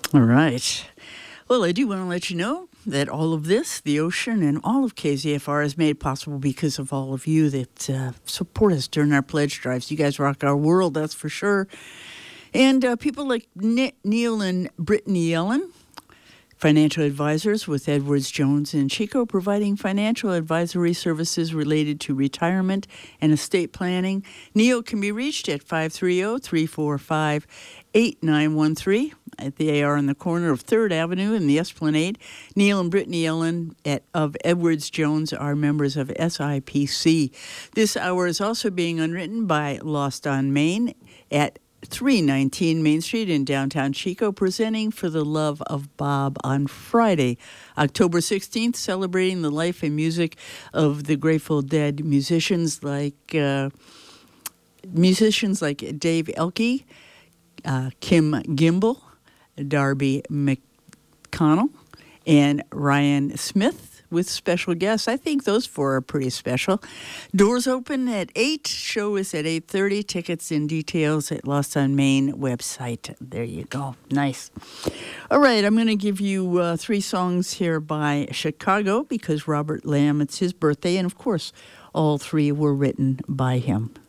All right. Well, I do want to let you know that all of this, the ocean, and all of KZFR is made possible because of all of you that support us during our pledge drives. You guys rock our world, that's for sure. And people like Neil and Brittany Yellen, financial advisors with Edwards Jones and Chico, providing financial advisory services related to retirement and estate planning. Neil can be reached at 530-345-8913 at the AR in the corner of 3rd Avenue in the Esplanade. Neil and Brittany Ellen of Edwards Jones are members of SIPC. This hour is also being underwritten by Lost on Main at 319 Main Street in downtown Chico, presenting For the Love of Bob on Friday, October 16th, celebrating the life and music of the Grateful Dead musicians like Dave Elke, Kim Gimbel, Darby McConnell, and Ryan Smith, with special guests. I think those 4 are pretty special. Doors open at 8. Show is at 8:30. Tickets and details at Lost on Main website. There you go. Nice. All right, I'm going to give you 3 songs here by Chicago because Robert Lamb, it's his birthday, and of course, all 3 were written by him.